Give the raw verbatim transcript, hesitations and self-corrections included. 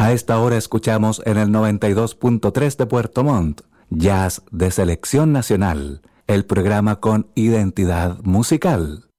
A esta hora escuchamos en el noventa y dos punto tres de Puerto Montt, Jazz de Selección Nacional, el programa con identidad musical.